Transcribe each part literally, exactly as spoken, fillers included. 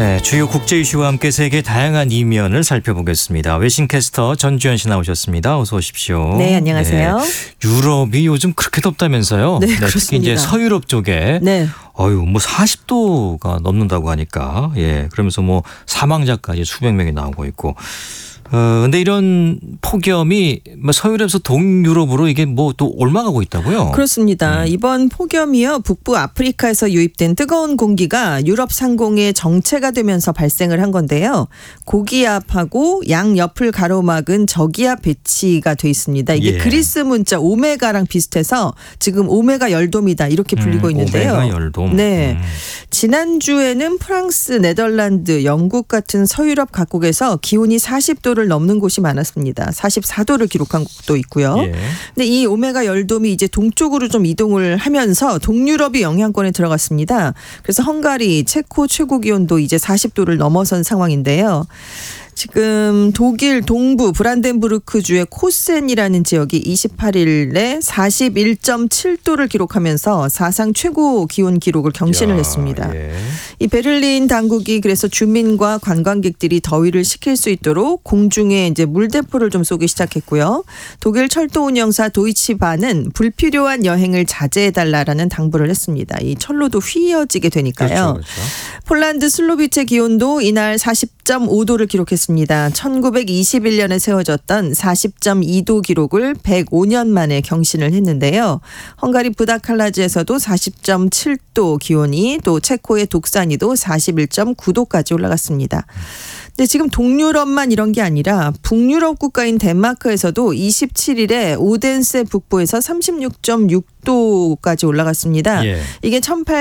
네, 주요 국제 이슈와 함께 세계 다양한 이면을 살펴보겠습니다. 외신캐스터 전주현 씨 나오셨습니다. 어서 오십시오. 네, 안녕하세요. 네, 유럽이 요즘 그렇게 덥다면서요? 네, 네, 그렇습니다. 특히 이제 서유럽 쪽에 네. 어유 뭐 사십 도가 넘는다고 하니까 예, 그러면서 뭐 사망자까지 수백 명이 나오고 있고. 어, 근데 이런 폭염이 뭐 서유럽에서 동유럽으로 이게 뭐 또 옮아가고 있다고요? 그렇습니다. 음. 이번 폭염이요. 북부 아프리카에서 유입된 뜨거운 공기가 유럽 상공에 정체가 되면서 발생을 한 건데요. 고기압하고 양옆을 가로막은 저기압 배치가 돼 있습니다. 이게 예. 그리스 문자 오메가랑 비슷해서 지금 오메가 열돔이다 이렇게 불리고 음, 있는데요. 오메가 열돔. 네. 음. 지난주에는 프랑스, 네덜란드, 영국 같은 서유럽 각국에서 기온이 사십 도를 넘는 곳이 많았습니다. 사십사 도를 기록한 곳도 있고요. 예. 근데 이 오메가 열돔이 이제 동쪽으로 좀 이동을 하면서 동유럽이 영향권에 들어갔습니다. 그래서 헝가리, 체코 최고 기온도 이제 사십 도를 넘어선 상황인데요. 지금 독일 동부 브란덴부르크 주의 코센이라는 지역이 이십팔 일에 사십일 점 칠 도를 기록하면서 사상 최고 기온 기록을 경신을 야, 했습니다. 예. 이 베를린 당국이 그래서 주민과 관광객들이 더위를 식힐 수 있도록 공중에 이제 물대포를 좀 쏘기 시작했고요. 독일 철도 운영사 도이치바는 불필요한 여행을 자제해달라라는 당부를 했습니다. 이 철로도 휘어지게 되니까요. 그렇죠, 그렇죠. 폴란드 슬로비체 기온도 이날 사십 점 오 도를 기록했습니다. 천구백이십일 년에 세워졌던 사십 점 이 도 기록을 백오 년 만에 경신을 했는데요. 헝가리 부다칼라즈에서도 사십 점 칠 도 기온이 또 체코의 독사니도 사십일 점 구 도까지 올라갔습니다. 근데 지금 동유럽만 이런 게 아니라 북유럽 국가인 덴마크에서도 이십칠 일에 오덴세 북부에서 삼십육 점 육 도까지 올라갔습니다. 예. 이게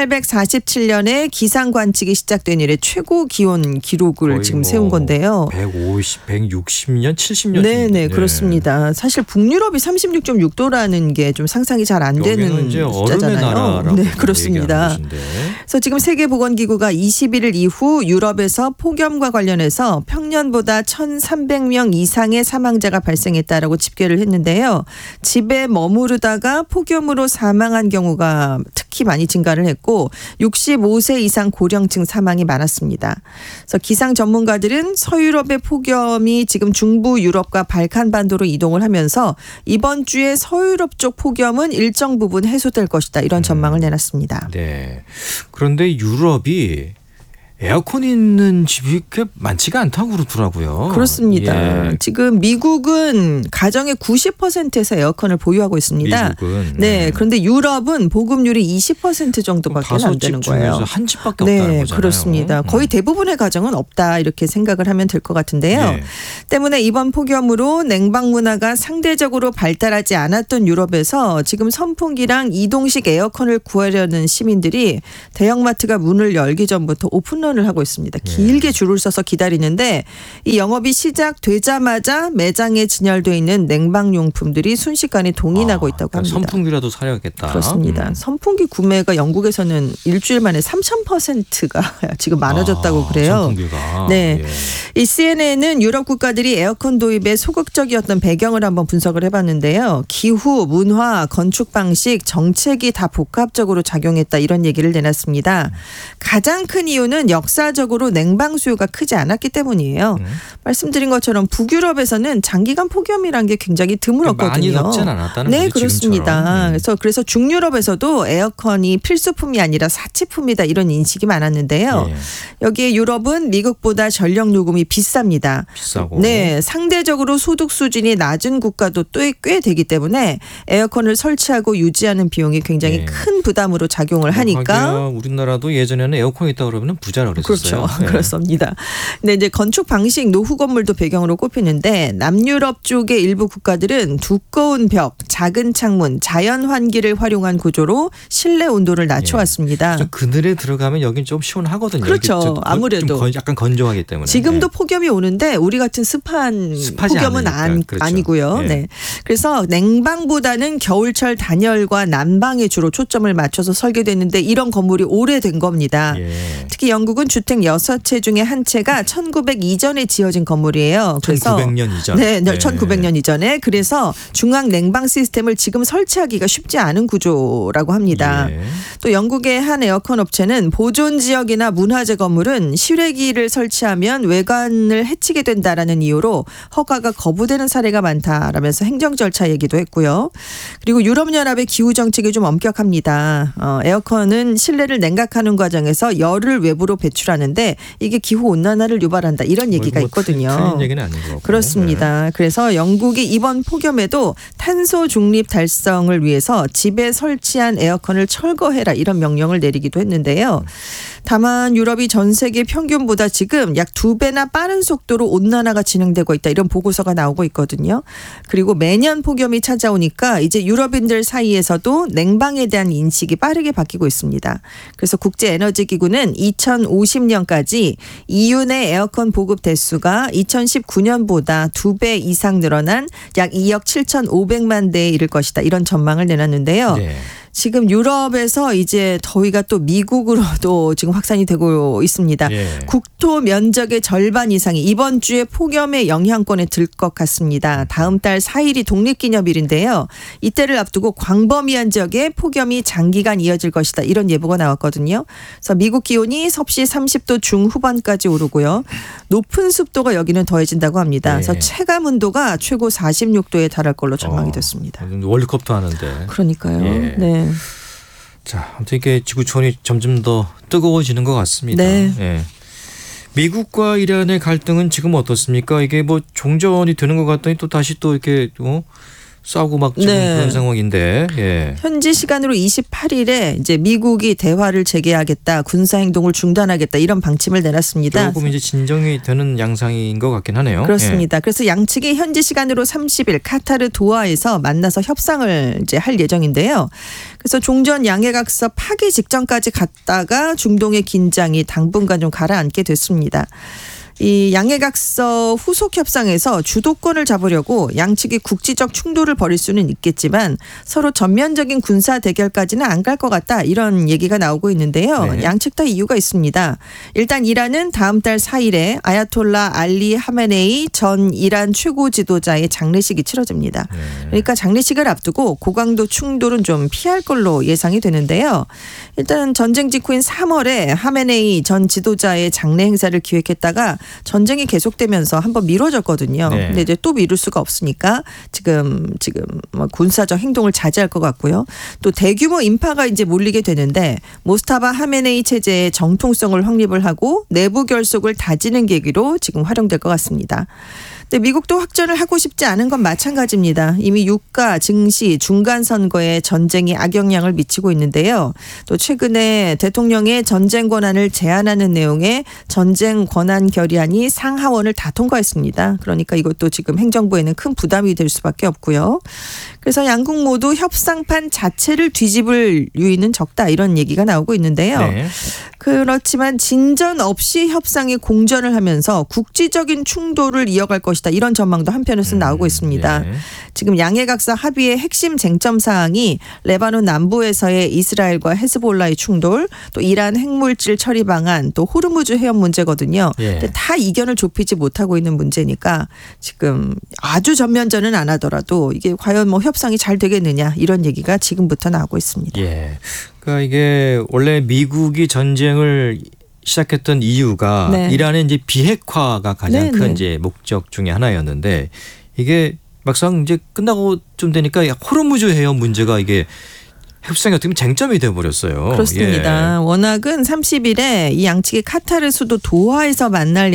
천팔백사십칠 년에 기상 관측이 시작된 이래 최고 기온 기록을 지금 뭐 세운 건데요. 백오십, 백육십 년, 칠십 년. 네네 그렇습니다. 사실 북유럽이 삼십육 점 육 도라는 게 좀 상상이 잘 안 되는 이제 숫자잖아요. 네 그렇습니다. 그래서 지금 세계보건기구가 이십일 일 이후 유럽에서 폭염과 관련해서 평년보다 천삼백 명 이상의 사망자가 발생했다라고 집계를 했는데요. 집에 머무르다가 폭염으로 사망한 경우가 특히 많이 증가를 했고 육십오 세 이상 고령층 사망이 많았습니다. 그래서 기상 전문가들은 서유럽의 폭염이 지금 중부 유럽과 발칸반도로 이동을 하면서 이번 주에 서유럽 쪽 폭염은 일정 부분 해소될 것이다. 이런 전망을 내놨습니다. 네. 그런데 유럽이 에어컨 있는 집이 꽤 많지가 않다고 그러더라고요. 그렇습니다. 예. 지금 미국은 가정의 구십 퍼센트에서 에어컨을 보유하고 있습니다. 미국은. 네. 네. 그런데 유럽은 보급률이 이십 퍼센트 정도밖에 안 되는 거예요. 한 집밖에 네, 없다는 거잖아요. 그렇습니다. 거의 대부분의 가정은 없다 이렇게 생각을 하면 될 것 같은데요. 네. 때문에 이번 폭염으로 냉방 문화가 상대적으로 발달하지 않았던 유럽에서 지금 선풍기랑 이동식 에어컨을 구하려는 시민들이 대형마트가 문을 열기 전부터 오픈런을 하고 있습니다. 길게 줄을 서서 기다리는데 이 영업이 시작되자마자 매장에 진열되어 있는 냉방용품들이 순식간에 동인하고 아, 있다고 그러니까 합니다. 선풍기라도 사려야겠다. 그렇습니다. 음. 선풍기 구매가 영국에서는 일주일 만에 삼천 퍼센트가 지금 많아졌다고 아, 그래요. 선풍기가. 네, 예. 이 씨엔엔은 유럽 국가들이 에어컨 도입에 소극적이었던 배경을 한번 분석을 해봤는데요. 기후, 문화, 건축 방식, 정책이 다 복합적으로 작용했다 이런 얘기를 내놨습니다. 가장 큰 이유는 역사적으로 냉방 수요가 크지 않았기 때문이에요. 음. 말씀드린 것처럼 북유럽에서는 장기간 폭염이란 게 굉장히 드물었거든요. 많이 덥진 않았다는 네, 거죠, 그렇습니다. 지금처럼. 음. 그래서 그래서 중유럽에서도 에어컨이 필수품이 아니라 사치품이다 이런 인식이 많았는데요. 예. 여기에 유럽은 미국보다 전력 요금이 비쌉니다. 비싸고. 네, 상대적으로 소득 수준이 낮은 국가도 또 꽤 되기 때문에 에어컨을 설치하고 유지하는 비용이 굉장히 네. 큰 부담으로 작용을 하니까. 하기야 우리나라도 예전에는 에어컨 있다 그러면 부자라 그랬었어요. 그렇죠. 네. 그렇습니다. 근데 이제 건축 방식 노후 건물도 배경으로 꼽히는데 남유럽 쪽의 일부 국가들은 두꺼운 벽, 작은 창문, 자연 환기를 활용한 구조로 실내 온도를 낮춰왔습니다. 좀 그늘에 들어가면 여긴 좀 시원하거든요. 그렇죠. 이게 좀 건- 아무래도. 좀 건- 약간 건조하기 때문에. 지금도 네. 폭염이 오는데 우리 같은 습한 습하지 폭염은 않으니까. 안, 그렇죠. 아니고요. 네. 네. 그래서 냉방보다는 겨울철 단열과 난방에 주로 초점을 맞춰서 설계됐는데 이런 건물이 오래된 겁니다. 예. 특히 영국 영국은 주택 여섯 채 중에 한 채가 천구백 이전에 지어진 건물이에요. 그래서 천구백 년 이전. 네, 네, 천구백 년 이전에. 그래서 중앙 냉방 시스템을 지금 설치하기가 쉽지 않은 구조라고 합니다. 예. 또 영국의 한 에어컨 업체는 보존 지역이나 문화재 건물은 실외기를 설치하면 외관을 해치게 된다라는 이유로 허가가 거부되는 사례가 많다라면서 행정 절차 얘기도 했고요. 그리고 유럽연합의 기후 정책이 좀 엄격합니다. 어, 에어컨은 실내를 냉각하는 과정에서 열을 외부로 배출하는데 이게 기후 온난화를 유발한다 이런 얘기가 뭐 있거든요. 틀린 얘기는 아닌 것 같고. 그렇습니다. 네. 그래서 영국이 이번 폭염에도 탄소 중립 달성을 위해서 집에 설치한 에어컨을 철거해라 이런 명령을 내리기도 했는데요. 다만 유럽이 전 세계 평균보다 지금 약 두 배나 빠른 속도로 온난화가 진행되고 있다 이런 보고서가 나오고 있거든요. 그리고 매년 폭염이 찾아오니까 이제 유럽인들 사이에서도 냉방에 대한 인식이 빠르게 바뀌고 있습니다. 그래서 국제에너지기구는 이천오십 년까지 이유 내 에어컨 보급 대수가 이천십구 년보다 두 배 이상 늘어난 약 이억 칠천오백만 대에 이를 것이다 이런 전망을 내놨는데요. 네. 지금 유럽에서 이제 더위가 또 미국으로도 지금 확산이 되고 있습니다. 예. 국토 면적의 절반 이상이 이번 주에 폭염의 영향권에 들 것 같습니다. 다음 달 사 일이 독립기념일인데요. 이때를 앞두고 광범위한 지역에 폭염이 장기간 이어질 것이다. 이런 예보가 나왔거든요. 그래서 미국 기온이 섭씨 삼십 도 중후반까지 오르고요. 높은 습도가 여기는 더해진다고 합니다. 네. 그래서 체감 온도가 최고 사십육 도에 달할 걸로 전망이 어, 됐습니다. 월드컵도 하는데. 그러니까요. 예. 네. 자, 아무튼 이게 지구촌이 점점 더 뜨거워지는 것 같습니다. 네. 예. 미국과 이란의 갈등은 지금 어떻습니까? 이게 뭐 종전이 되는 것 같더니 또 다시 또 이렇게 어? 싸우고 막 지금 네. 그런 상황인데. 예. 현지 시간으로 이십팔 일에 이제 미국이 대화를 재개하겠다, 군사 행동을 중단하겠다 이런 방침을 내놨습니다. 조금 이제 진정이 되는 양상인 것 같긴 하네요. 그렇습니다. 그래서 양측이 현지 시간으로 삼십 일 카타르 도하에서 만나서 협상을 이제 할 예정인데요. 그래서 종전 양해각서 파기 직전까지 갔다가 중동의 긴장이 당분간 좀 가라앉게 됐습니다. 이 양해각서 후속 협상에서 주도권을 잡으려고 양측이 국지적 충돌을 벌일 수는 있겠지만 서로 전면적인 군사 대결까지는 안 갈 것 같다 이런 얘기가 나오고 있는데요. 네. 양측 다 이유가 있습니다. 일단 이란은 다음 달 사 일에 아야톨라 알리 하메네이 전 이란 최고 지도자의 장례식이 치러집니다. 네. 그러니까 장례식을 앞두고 고강도 충돌은 좀 피할 걸로 예상이 되는데요. 일단 전쟁 직후인 삼월에 하메네이 전 지도자의 장례 행사를 기획했다가 전쟁이 계속되면서 한번 미뤄졌거든요. 네. 근데 이제 또 미룰 수가 없으니까 지금 지금 뭐 군사적 행동을 자제할 것 같고요. 또 대규모 인파가 이제 몰리게 되는데 모스타바 하메네이 체제의 정통성을 확립을 하고 내부 결속을 다지는 계기로 지금 활용될 것 같습니다. 근데 미국도 확전을 하고 싶지 않은 건 마찬가지입니다. 이미 유가, 증시, 중간 선거에 전쟁이 악영향을 미치고 있는데요. 또 최근에 대통령의 전쟁 권한을 제한하는 내용의 전쟁 권한 결의안이 상하원을 다 통과했습니다. 그러니까 이것도 지금 행정부에는 큰 부담이 될 수밖에 없고요. 그래서 양국 모두 협상판 자체를 뒤집을 유인은 적다 이런 얘기가 나오고 있는데요. 네. 그렇지만 진전 없이 협상이 공전을 하면서 국지적인 충돌을 이어갈 것이다. 이런 전망도 한편에서 음, 나오고 있습니다. 네. 지금 양해각서 합의의 핵심 쟁점 사항이 레바논 남부에서의 이스라엘과 헤즈볼라의 충돌, 또 이란 핵물질 처리 방안, 또 호르무즈 해협 문제거든요. 예. 근데 다 이견을 좁히지 못하고 있는 문제니까 지금 아주 전면전은 안 하더라도 이게 과연 뭐 협상이 잘 되겠느냐 이런 얘기가 지금부터 나오고 있습니다. 예. 그러니까 이게 원래 미국이 전쟁을 시작했던 이유가 네. 이란의 이제 비핵화가 가장 네, 큰 네. 이제 목적 중에 하나였는데 이게 막상 이제 끝나고 좀 되니까 호르무즈 해협 문제가 이게 협상이 어떻게 보면 쟁점이 돼버렸어요. 그렇습니다. 예. 워낙은 삼십 일에 이 양측이 카타르 수도 도하에서 만날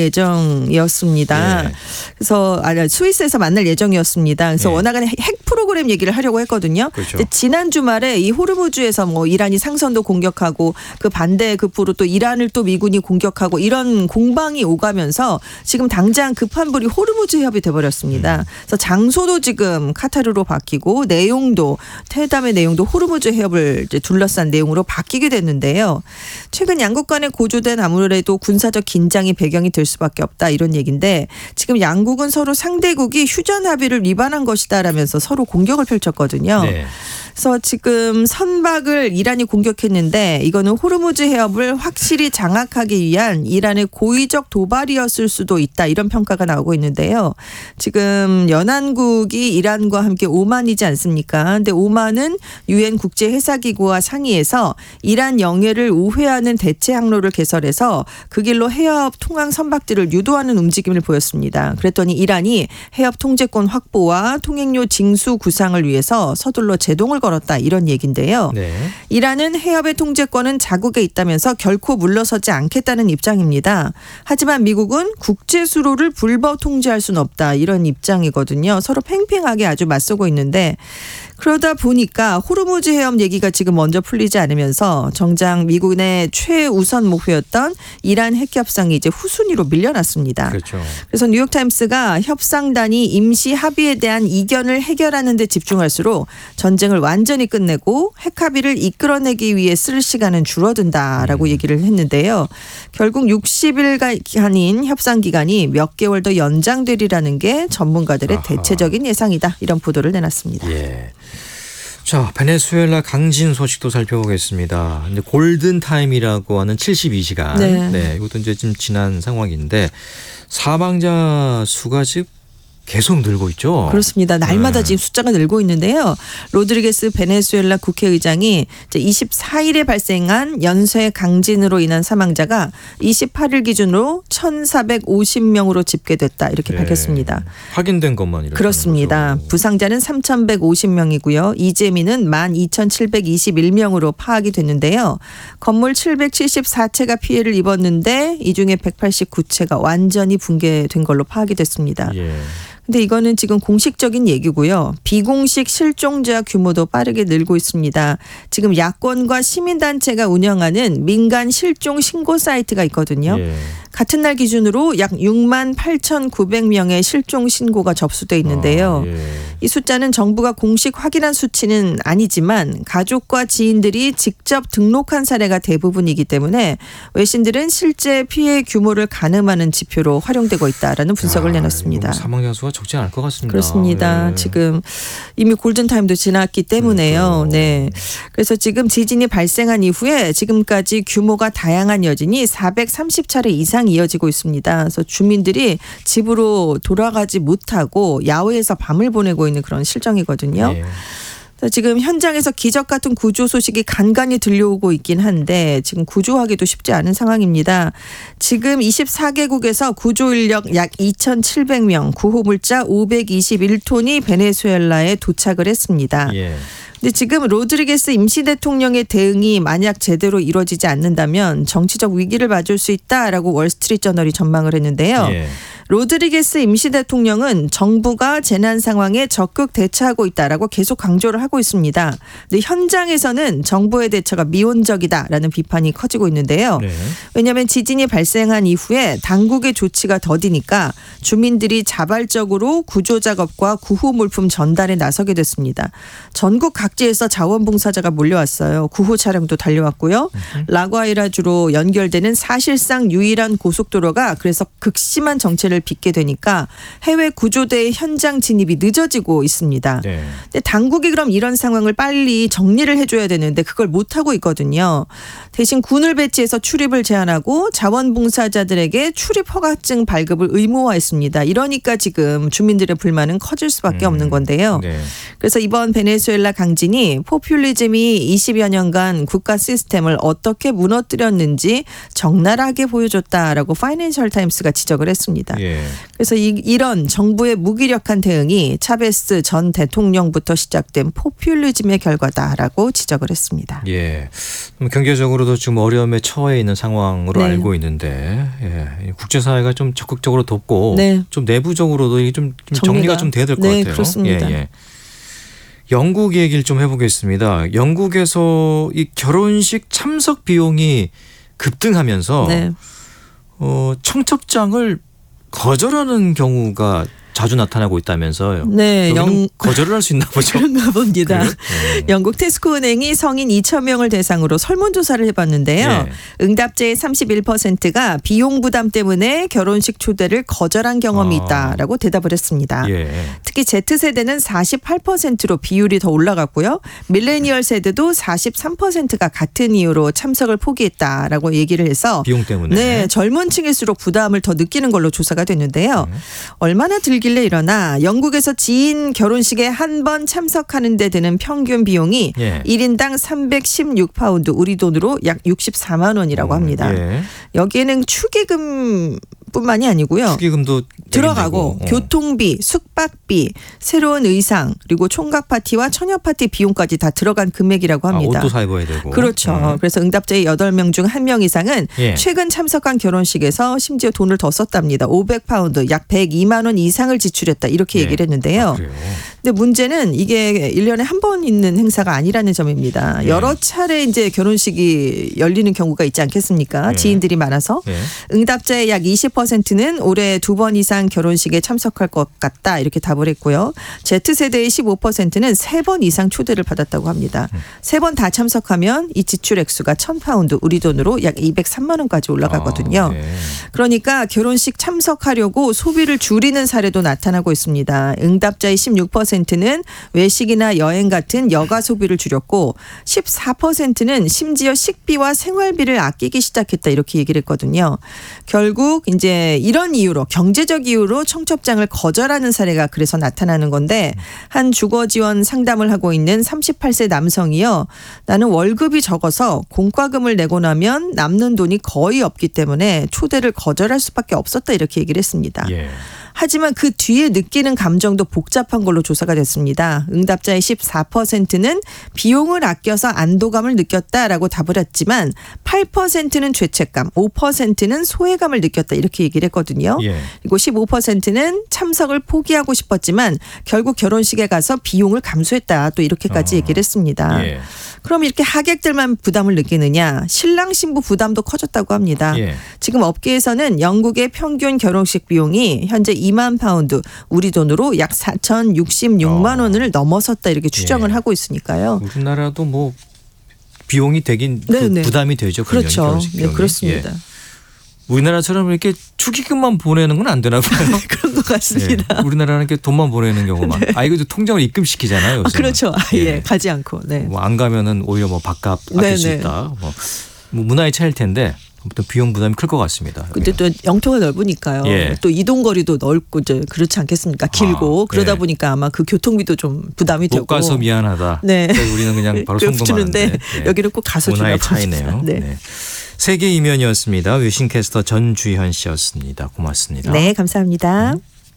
예정이었습니다. 예. 그래서 아니 스위스에서 만날 예정이었습니다. 그래서 예. 워낙은 핵 프로그램 얘기를 하려고 했거든요. 그렇죠. 근데 지난 주말에 이 호르무즈에서 뭐 이란이 상선도 공격하고 그 반대 급부로 또 이란을 또 미군이 공격하고 이런 공방이 오가면서 지금 당장 급한 불이 호르무즈 해협이 돼버렸습니다. 음. 그래서 장소도 지금 카타르로 바뀌고 내용도 회담의 내용도 호르무즈 해협을 이제 둘러싼 내용으로 바뀌게 됐는데요. 최근 양국 간에 고조된 아무래도 군사적 긴장이 배경이 될 수밖에 없다 이런 얘기인데 지금 양국은 서로 상대국이 휴전 합의를 위반한 것이다라면서 서로 공격을 펼쳤거든요. 네. 그래서 지금 선박을 이란이 공격했는데 이거는 호르무즈 해협을 확실히 장악하기 위한 이란의 고의적 도발이었을 수도 있다 이런 평가가 나오고 있는데요. 지금 연안국이 이란과 함께 오만이지 않습니까? 근데 오만은 유엔 국제해사기구와 상의해서 이란 영해를 우회하는 대체 항로를 개설해서 그 길로 해협 통항 선박들을 유도하는 움직임을 보였습니다. 그랬더니 이란이 해협 통제권 확보와 통행료 징수 구상을 위해서 서둘러 제동을 걸었다 이런 얘기인데요. 네. 이란은 해협의 통제권은 자국에 있다면서 결코 물러서지 않겠다는 입장입니다. 하지만 미국은 국제수로를 불법 통제할 수는 없다 이런 입장이거든요. 서로 팽팽하게 아주 맞서고 있는데 그러다 보니까 호르무즈 해협 얘기가 지금 먼저 풀리지 않으면서 정작 미국의 최우선 목표였던 이란 핵 협상이 이제 후순위로 밀려났습니다. 그렇죠. 그래서 뉴욕타임스가 협상단이 임시 합의에 대한 이견을 해결하는 데 집중할수록 전쟁을 완전히 끝내고 핵 합의를 이끌어내기 위해 쓸 시간은 줄어든다라고 음. 얘기를 했는데요. 결국 육십 일간인 협상 기간이 몇 개월 더 연장되리라는 게 전문가들의 아하. 대체적인 예상이다 이런 보도를 내놨습니다. 예. 자, 베네수엘라 강진 소식도 살펴보겠습니다. 근데 골든 타임이라고 하는 칠십이 시간. 네. 네, 이것도 이제 좀 지난 상황인데 사망자 수가 지금 계속 늘고 있죠. 그렇습니다. 날마다 네. 지금 숫자가 늘고 있는데요. 로드리게스 베네수엘라 국회의장이 이제 이십사 일에 발생한 연쇄 강진으로 인한 사망자가 이십팔 일 기준으로 천사백오십 명으로 집계됐다 이렇게 네. 밝혔습니다. 확인된 것만 이렇게 그렇습니다. 거죠. 부상자는 삼천백오십 명이고요. 이재민은 만 이천칠백이십일 명으로 파악이 됐는데요. 건물 칠백칠십사 채가 피해를 입었는데 이 중에 백팔십구 채가 완전히 붕괴된 걸로 파악이 됐습니다. 예. 근데 이거는 지금 공식적인 얘기고요. 비공식 실종자 규모도 빠르게 늘고 있습니다. 지금 야권과 시민단체가 운영하는 민간 실종 신고 사이트가 있거든요. 예. 같은 날 기준으로 약 육만 팔천구백 명의 실종 신고가 접수돼 있는데요. 아, 예. 이 숫자는 정부가 공식 확인한 수치는 아니지만 가족과 지인들이 직접 등록한 사례가 대부분이기 때문에 외신들은 실제 피해 규모를 가늠하는 지표로 활용되고 있다라는 분석을 아, 내놨습니다. 사망자 수가 적지 않을 것 같습니다. 그렇습니다. 예. 지금 이미 골든타임도 지났기 때문에요. 네. 그래서 지금 지진이 발생한 이후에 지금까지 규모가 다양한 여진이 사백삼십 차례 이상 이어지고 있습니다. 그래서 주민들이 집으로 돌아가지 못하고 야외에서 밤을 보내고 있는 그런 실정이거든요. 네. 지금 현장에서 기적 같은 구조 소식이 간간히 들려오고 있긴 한데 지금 구조하기도 쉽지 않은 상황입니다. 지금 이십사 개국에서 구조 인력 약 이천칠백 명, 구호물자 오백이십일 톤이 베네수엘라에 도착을 했습니다. 예. 근데 지금 로드리게스 임시 대통령의 대응이 만약 제대로 이루어지지 않는다면 정치적 위기를 맞을 수 있다라고 월스트리트저널이 전망을 했는데요. 예. 로드리게스 임시 대통령은 정부가 재난 상황에 적극 대처하고 있다라고 계속 강조를 하고 있습니다. 근데 현장에서는 정부의 대처가 미온적이다라는 비판이 커지고 있는데요. 네. 왜냐하면 지진이 발생한 이후에 당국의 조치가 더디니까 주민들이 자발적으로 구조 작업과 구호 물품 전달에 나서게 됐습니다. 전국 각지에서 자원봉사자가 몰려왔어요. 구호 차량도 달려왔고요. 으흠. 라과이라주로 연결되는 사실상 유일한 고속도로가 그래서 극심한 정체를 빚게 되니까 해외 구조대의 현장 진입이 늦어지고 있습니다. 네. 근데 당국이 그럼 이런 상황을 빨리 정리를 해줘야 되는데 그걸 못하고 있거든요. 대신 군을 배치해서 출입을 제한하고 자원봉사자들에게 출입 허가증 발급을 의무화했습니다. 이러니까 지금 주민들의 불만은 커질 수밖에 음. 없는 건데요. 네. 그래서 이번 베네수엘라 강진이 포퓰리즘이 이십여 년간 국가 시스템을 어떻게 무너뜨렸는지 적나라하게 보여줬다라고 파이낸셜 타임스가 지적을 했습니다. 예. 그래서 이, 이런 정부의 무기력한 대응이 차베스 전 대통령부터 시작된 포퓰리즘의 결과다라고 지적을 했습니다. 예, 경제적으로도 지금 어려움에 처해 있는 상황으로 네. 알고 있는데 예. 국제사회가 좀 적극적으로 돕고 네. 좀 내부적으로도 이게 좀, 좀 정리가 좀 돼야 될 것 네, 같아요. 그렇습니다. 예, 예. 영국 얘기를 좀 해보겠습니다. 영국에서 이 결혼식 참석 비용이 급등하면서 네. 어, 청첩장을 거절하는 경우가 자주 나타나고 있다면서요. 네, 영 거절을 할 수 있나 보죠. 그런가 봅니다. 네. 영국 테스코은행이 성인 이천 명을 대상으로 설문조사를 해봤는데요. 네. 응답자의 삼십일 퍼센트가 비용 부담 때문에 결혼식 초대를 거절한 경험이 아. 있다라고 대답을 했습니다. 예. 특히 Z세대는 사십팔 퍼센트로 비율이 더 올라갔고요. 밀레니얼 세대도 사십삼 퍼센트가 같은 이유로 참석을 포기했다라고 얘기를 해서 비용 때문에. 네, 젊은 층일수록 부담을 더 느끼는 걸로 조사가 됐는데요. 네. 얼마나 들길래 이러나 영국에서 지인 결혼식에 한 번 참석하는 데 드는 평균 비용이 예. 일 인당 삼백십육 파운드, 우리 돈으로 약 육십사만 원이라고 합니다. 예. 여기에는 축의금 뿐만이 아니고요. 축의금도 들어가고 어. 교통비, 숙박비, 새로운 의상, 그리고 총각 파티와 처녀 파티 비용까지 다 들어간 금액이라고 합니다. 아, 옷도 사 입어야 되고. 그렇죠. 음. 그래서 응답자의 여덟 명 중 한 명 이상은 예. 최근 참석한 결혼식에서 심지어 돈을 더 썼답니다. 오백 파운드, 약 백이만 원 이상을 지출했다. 이렇게 예. 얘기를 했는데요. 아, 그래요? 근데 문제는 이게 일 년에 한 번 있는 행사가 아니라는 점입니다. 예. 여러 차례 이제 결혼식이 열리는 경우가 있지 않겠습니까? 예. 지인들이 많아서. 예. 응답자의 약 이십 퍼센트는 올해 두 번 이상 결혼식에 참석할 것 같다. 이렇게 답을 했고요. Z세대의 십오 퍼센트는 세 번 이상 초대를 받았다고 합니다. 음. 세 번 다 참석하면 이 지출 액수가 천 파운드, 우리 돈으로 약 이백삼만 원까지 올라가거든요. 아, 예. 그러니까 결혼식 참석하려고 소비를 줄이는 사례도 나타나고 있습니다. 응답자의 십육 퍼센트는 외식이나 여행 같은 여가 소비를 줄였고 십사 퍼센트는 심지어 식비와 생활비를 아끼기 시작했다 이렇게 얘기를 했거든요. 결국 이제 이런 이유로 경제적 이유로 청첩장을 거절하는 사례가 그래서 나타나는 건데 한 주거 지원 상담을 하고 있는 삼십팔 세 남성이요. 나는 월급이 적어서 공과금을 내고 나면 남는 돈이 거의 없기 때문에 초대를 거절할 수밖에 없었다 이렇게 얘기를 했습니다. 예. 하지만 그 뒤에 느끼는 감정도 복잡한 걸로 조사가 됐습니다. 응답자의 십사 퍼센트는 비용을 아껴서 안도감을 느꼈다라고 답을 했지만 팔 퍼센트는 죄책감, 오 퍼센트는 소외감을 느꼈다 이렇게 얘기를 했거든요. 예. 그리고 십오 퍼센트는 참석을 포기하고 싶었지만 결국 결혼식에 가서 비용을 감수했다 또 이렇게까지 어. 얘기를 했습니다. 예. 그럼 이렇게 하객들만 부담을 느끼느냐? 신랑 신부 부담도 커졌다고 합니다. 예. 지금 업계에서는 영국의 평균 결혼식 비용이 현재 이만 파운드, 우리 돈으로 약 사천육십육만 어. 원을 넘어섰다 이렇게 추정을 예. 하고 있으니까요. 우리나라도 뭐 비용이 되긴 그 네네. 부담이 되죠. 분명히 그렇죠. 결혼식 네, 비용이. 그렇습니다. 예. 우리나라처럼 이렇게 축의금만 보내는 건 안 되나 봐요. 그런 것 같습니다. 예. 우리나라는 이렇게 돈만 보내는 경우만. 아 이거 통장으로 입금시키잖아요. 아, 요새는. 그렇죠. 아, 예. 가지 않고. 네. 뭐 안 가면은 오히려 뭐 밥값 아낄 네네. 수 있다. 뭐, 뭐 문화의 차이일 텐데 아무튼 비용 부담이 클 것 같습니다. 근데 또 영토가 넓으니까요. 예. 또 이동거리도 넓고 이제 그렇지 않겠습니까? 길고 아, 그러다 예. 보니까 아마 그 교통비도 좀 부담이 되고. 못 가서 미안하다. 네. 그래서 우리는 그냥 바로 주는데 송금하는데 예. 여기는 꼭 가서 주나 문화의 봅니다. 차이네요. 네. 네. 세계 이면이었습니다. 외신캐스터 전주현 씨였습니다. 고맙습니다. 네, 감사합니다.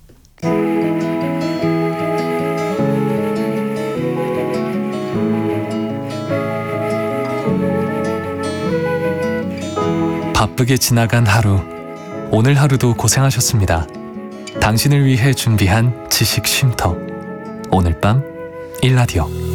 바쁘게 지나간 하루, 오늘 하루도 고생하셨습니다. 당신을 위해 준비한 지식 쉼터, 오늘 밤 일라디오.